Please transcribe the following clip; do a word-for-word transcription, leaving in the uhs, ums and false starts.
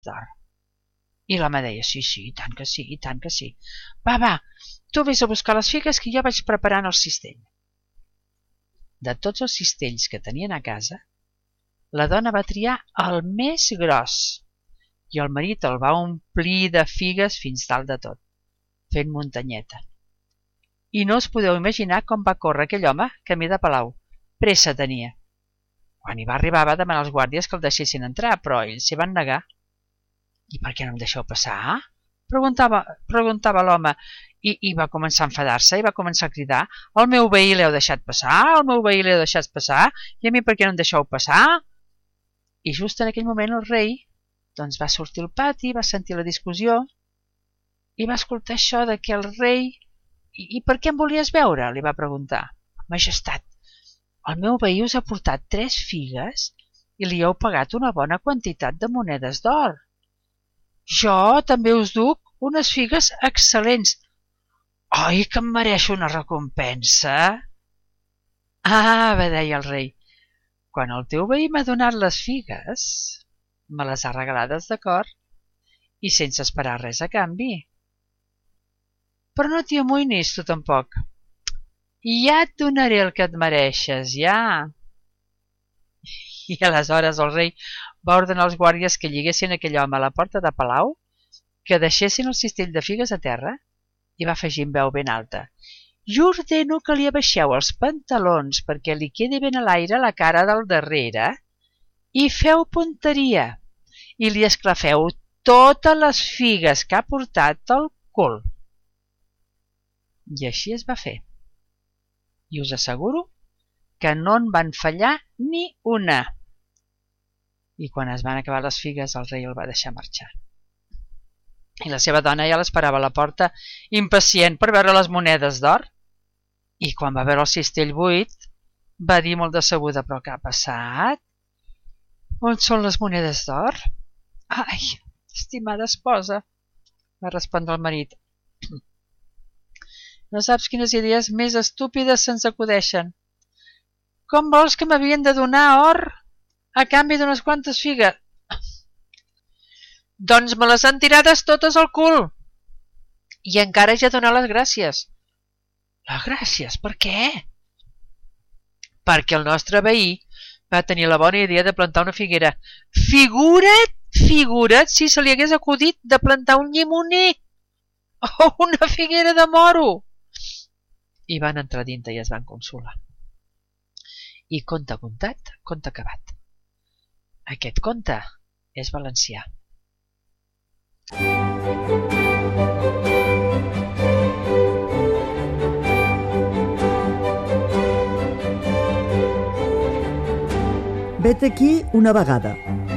d'or. I l'home deia, sí, sí, i tant que sí, i tant que sí. Va, va, tu vés a buscar les figues que jo vaig preparant el cistell. De tots els cistells que tenien a casa, la dona va triar el més gros i el marit el va omplir de figues fins dalt de tot, fent muntanyeta. I no us podeu imaginar com va córrer aquell home camí de palau. Pressa tenia. Quan hi va arribar va demanar als guàrdies que el deixessin entrar, però ells s'hi van negar. I per què no em deixeu passar? Preguntava, preguntava l'home i, i va començar a enfadar-se i va començar a cridar, al meu veí l'heu deixat passar, al meu veí l'heu deixat passar, i a mi per què no em deixeu passar? I just en aquell moment el rei doncs va sortir al pati, va sentir la discussió i va escoltar això de que el rei... I, i per què em volies veure? Li va preguntar. Majestat, el meu veí us ha portat tres figues i li heu pagat una bona quantitat de monedes d'or. Jo també us duc unes figues excel·lents. Oi, que em mereixo una recompensa? Ah, va dir el rei, quan el teu veí m'ha donat les figues, me les ha regalades d'acord i sense esperar res a canvi. Però no t'hi amoïnis tu tampoc. Ja et donaré el que et mereixes, ja. I aleshores el rei va ordenar als guàrdies que lliguessin aquell home a la porta de palau, que deixessin el cistell de figues a terra i va afegir en veu ben alta. Jo ordeno que li abaixeu els pantalons perquè li quedi ben a l'aire la cara del darrere i feu punteria i li esclafeu totes les figues que ha portat al cul. I així es va fer. I us asseguro que no en van fallar ni una. I quan es van acabar les figues, el rei el va deixar marxar. I la seva dona ja l'esperava a la porta, impacient per veure les monedes d'or. I quan va veure el cistell buit, va dir molt decebuda, però què ha passat? On són les monedes d'or? Ai, estimada esposa, va respondre el marit. No saps quines idees més estúpides se'ns acudeixen. Com vols que m'havien de donar or a canvi d'unes quantes figues? Doncs me les han tirades totes al cul. I encara ja he donat les gràcies. Les gràcies? Per què? Perquè el nostre veí va tenir la bona idea de plantar una figuera. Figura't, figura't si se li hagués acudit de plantar un llimoner o una figuera de moro. I van entrar dintre i es van consolar. I conte contat, conte acabat. Aquest conte és valencià. Vet aquí una vegada.